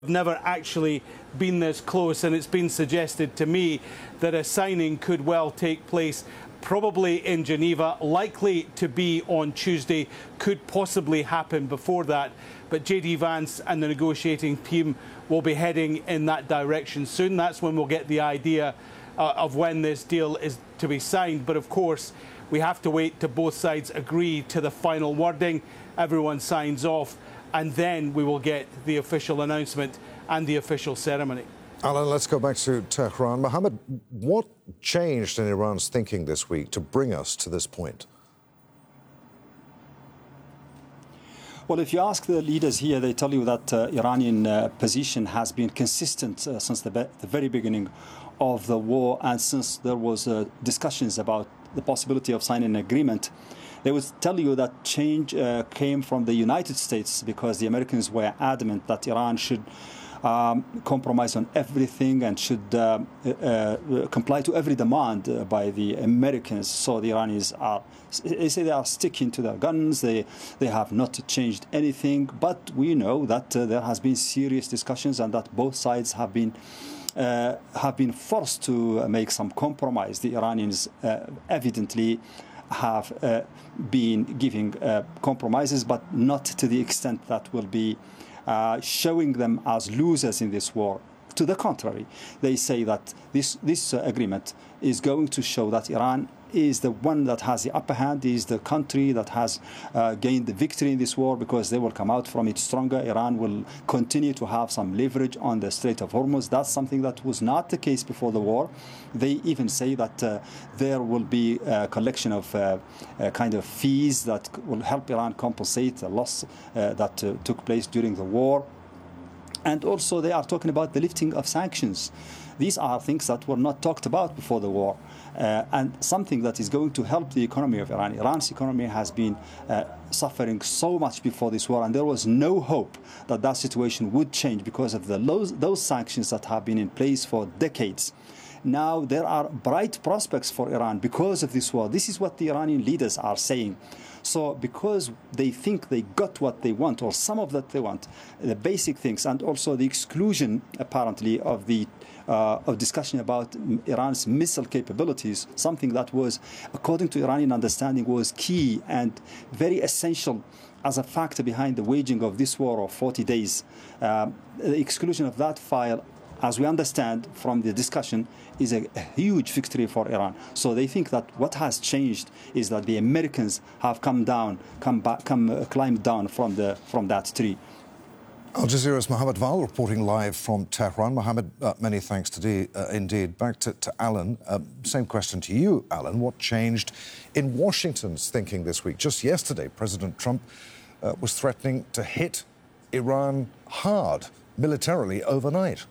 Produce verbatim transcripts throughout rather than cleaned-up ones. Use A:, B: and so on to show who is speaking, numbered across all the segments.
A: never actually been this close, and it's been suggested to me that a signing could well take place probably in Geneva, likely to be on Tuesday, could possibly happen before that. But J D Vance and the negotiating team will be heading in that direction soon. That's when we'll get the idea uh, of when this deal is to be signed. But of course, we have to wait till both sides agree to the final wording. Everyone signs off, and then we will get the official announcement and the official ceremony.
B: Alan, let's go back to Tehran. Mohammed, what changed in Iran's thinking this week to bring us to this point?
C: Well, if you ask the leaders here, they tell you that uh, Iranian uh, position has been consistent uh, since the, be the very beginning of the war, and since there was uh, discussions about the possibility of signing an agreement. They would tell you that change uh, came from the United States, because the Americans were adamant that Iran should um, compromise on everything and should uh, uh, comply to every demand uh, by the Americans. So the Iranians are, they say they are sticking to their guns. They they have not changed anything. But we know that uh, there has been serious discussions, and that both sides have been uh, have been forced to make some compromise. The Iranians uh, evidently have uh, been giving uh, compromises, but not to the extent that will be uh, showing them as losers in this war. To the contrary, they say that this, this uh, agreement is going to show that Iran is the one that has the upper hand, is the country that has uh, gained the victory in this war, because they will come out from it stronger. Iran will continue to have some leverage on the Strait of Hormuz. That's something that was not the case before the war. They even say that uh, there will be a collection of uh, uh, kind of fees that will help Iran compensate the loss uh, that uh, took place during the war. And also they are talking about the lifting of sanctions. These are things that were not talked about before the war, uh, and something that is going to help the economy of Iran. Iran's economy has been uh, suffering so much before this war, and there was no hope that that situation would change because of the those, those sanctions that have been in place for decades. Now there are bright prospects for Iran because of this war. This is what the Iranian leaders are saying. So because they think they got what they want, or some of that they want, the basic things, and also the exclusion, apparently, of the uh, of discussion about Iran's missile capabilities, something that was, according to Iranian understanding, was key and very essential as a factor behind the waging of this war of forty days. Um, the exclusion of that file, as we understand from the discussion, is a, a huge victory for Iran. So they think that what has changed is that the Americans have come down, come back, come uh, climbed down from the from that tree.
B: Al Jazeera's Mohammed Val reporting live from Tehran. Mohammed, uh, many thanks today, uh, indeed. Back to, to Alan. Uh, same question to you, Alan. What changed in Washington's thinking this week? Just yesterday, President Trump uh, was threatening to hit Iran hard, militarily, overnight.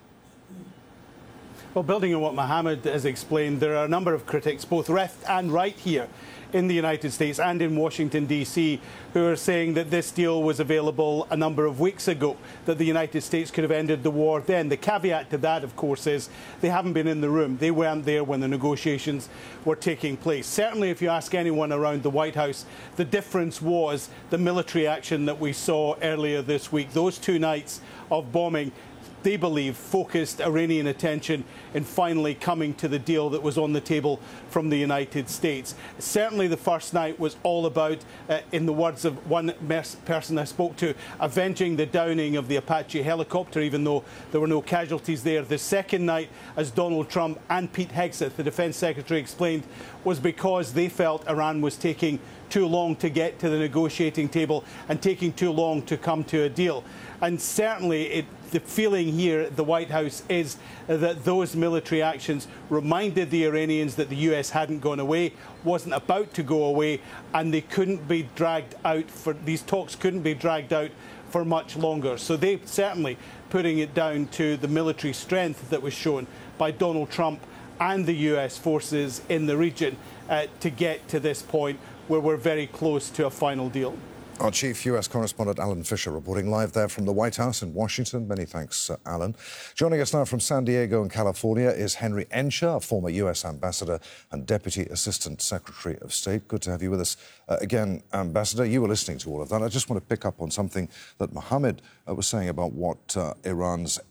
A: Well, building on what Mohammed has explained, there are a number of critics, both left and right here in the United States and in Washington, D C, who are saying that this deal was available a number of weeks ago, that the United States could have ended the war then. The caveat to that, of course, is they haven't been in the room. They weren't there when the negotiations were taking place. Certainly, if you ask anyone around the White House, the difference was the military action that we saw earlier this week. Those two nights of bombing, they believe, focused Iranian attention in finally coming to the deal that was on the table from the United States. Certainly the first night was all about, uh, in the words of one person I spoke to, avenging the downing of the Apache helicopter, even though there were no casualties there. The second night, as Donald Trump and Pete Hegseth, the Defence Secretary, explained, was because they felt Iran was taking too long to get to the negotiating table and taking too long to come to a deal. And certainly it, the feeling here at the White House is that those military actions reminded the Iranians that the U S hadn't gone away, wasn't about to go away, and they couldn't be dragged out for these talks couldn't be dragged out for much longer. So they certainly putting it down to the military strength that was shown by Donald Trump and the U S forces in the region uh, to get to this point where we're very close to a final deal.
B: Our chief U S correspondent, Alan Fisher, reporting live there from the White House in Washington. Many thanks, uh, Alan. Joining us now from San Diego in California is Henry Enscher, a former U S ambassador and Deputy Assistant Secretary of State. Good to have you with us uh, again, Ambassador. You were listening to all of that. I just want to pick up on something that Mohammed uh, was saying about what uh, Iran's